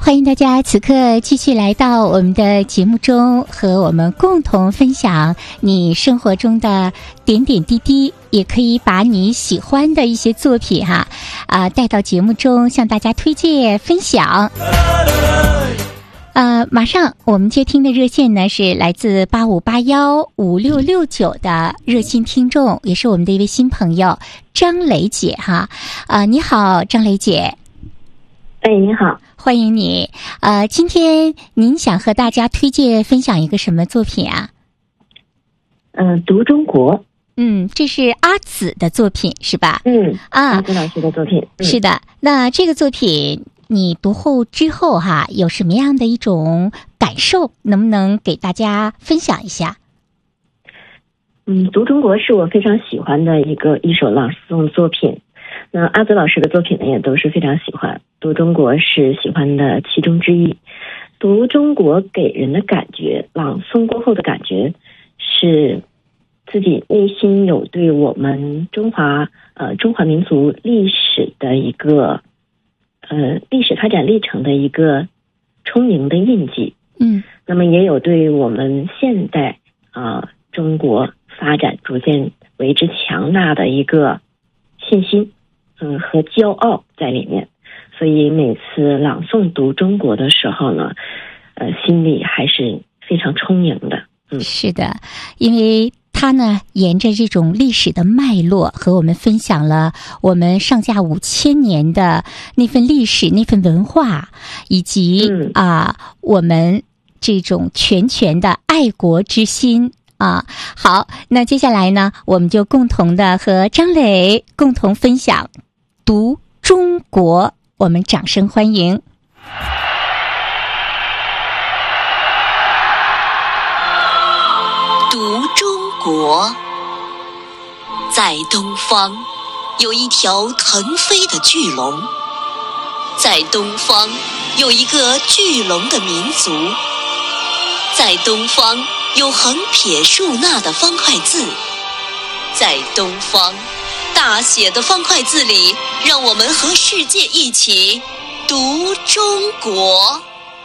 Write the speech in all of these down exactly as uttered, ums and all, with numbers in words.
欢迎大家此刻继续来到我们的节目中，和我们共同分享你生活中的点点滴滴，也可以把你喜欢的一些作品哈啊、呃、带到节目中向大家推荐分享。呃，马上我们接听的热线呢是来自八五八幺五六六九的热心听众，也是我们的一位新朋友张雷姐哈啊、呃，你好，张雷姐。 哎，你好， 欢迎你。呃，今天您想和大家推荐分享一个什么作品啊？ 嗯、呃，读中国。 嗯，这是阿紫的作品是吧？ 嗯， 啊， 阿紫老师的作品、嗯。 是的，那这个作品你读后之后哈，有什么样的一种感受？能不能给大家分享一下？ 嗯，读中国是我非常喜欢的一个一首朗诵作品。那阿紫老师的作品呢，也都是非常喜欢。读中国是喜欢的其中之一。读中国给人的感觉，朗诵过后的感觉是自己内心有对我们中华呃中华民族历史的一个呃历史发展历程的一个充盈的印记。 嗯， 那么也有对我们现代啊、呃、中国发展逐渐为之强大的一个信心。嗯，和骄傲在里面，所以每次朗诵读中国的时候呢，呃，心里还是非常充盈的。嗯， 是的，因为他呢，沿着这种历史的脉络，和我们分享了我们上下五千年的那份历史、那份文化，以及、嗯、啊，我们这种拳拳的爱国之心。啊，好，那接下来呢，我们就共同的和张磊共同分享读中国，我们掌声欢迎。 读中国，在东方有一条腾飞的巨龙，在东方有一个巨龙的民族，在东方有横撇竖捺的方块字，在东方大写的方块字里，让我们和世界一起读中国。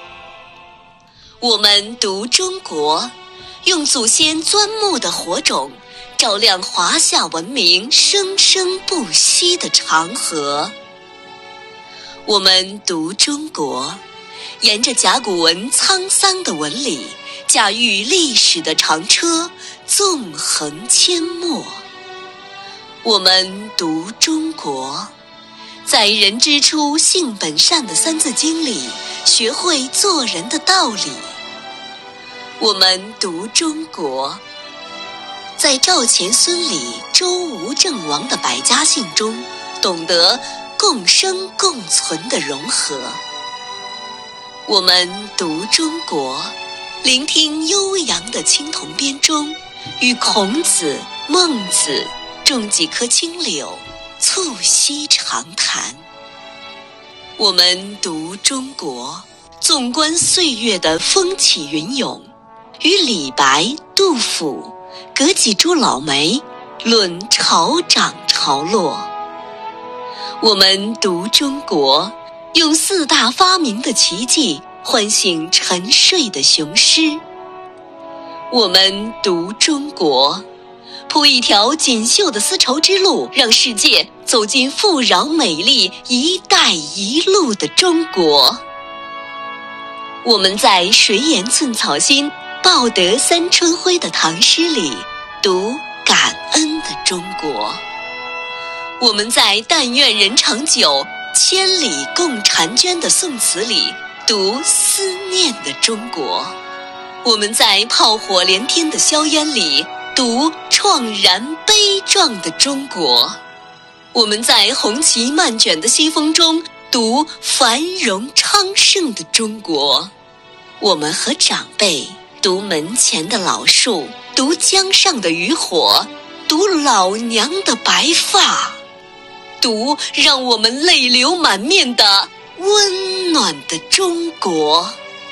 我们读中国，用祖先钻木的火种照亮华夏文明生生不息的长河。我们读中国，沿着甲骨文沧桑的纹理，驾驭历史的长车，纵横阡陌。我们读中国，在人之初性本善的三字经里，学会做人的道理。我们读中国，在赵钱孙李周吴郑王的百家姓中，懂得共生共存的融合。我们读中国，聆听悠扬的青铜编钟，与孔子、孟子种几棵青柳，促膝长谈。我们读中国，纵观岁月的风起云涌，与李白、杜甫隔几株老梅，论潮涨潮落。我们读中国，用四大发明的奇迹唤醒沉睡的雄狮。我们读中国，铺一条锦绣的丝绸之路，让世界走进富饶美丽一带一路的中国。我们在水眼寸草心，报得三春晖的唐诗里读感恩的中国。我们在但愿人长久，千里共婵娟的宋词里读思念的中国。我们在炮火连天的硝烟里读怆然悲壮的中国。我们在红旗漫卷的西风中读繁荣昌盛的中国。我们和长辈读门前的老树，读江上的渔火，读老娘的白发，读让我们泪流满面的温暖的中国。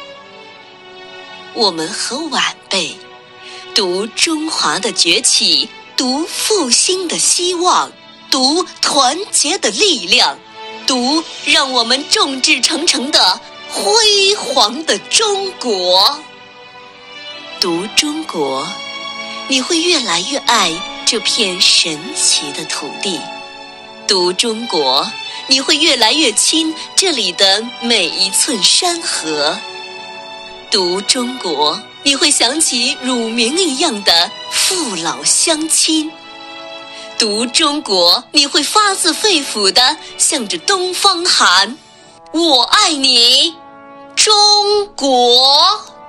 我们和晚辈读中华的崛起，读复兴的希望，读团结的力量，读让我们众志成城的辉煌的中国。读中国，你会越来越爱这片神奇的土地。读中国，你会越来越亲这里的每一寸山河。读中国，你会想起乳名一样的父老乡亲。读中国，你会发自肺腑地向着东方喊：我爱你，中国。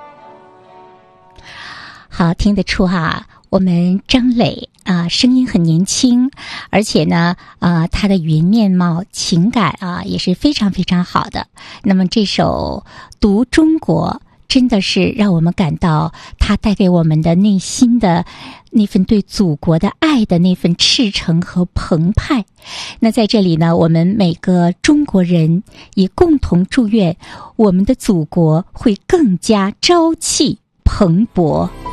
好，听得出哈，我们张磊啊，声音很年轻，而且呢，啊，他的语言面貌、情感啊，也是非常非常好的。那么这首《读中国》真的是让我们感到他带给我们的内心的那份对祖国的爱的那份赤诚和澎湃。那在这里呢，我们每个中国人也共同祝愿我们的祖国会更加朝气蓬勃。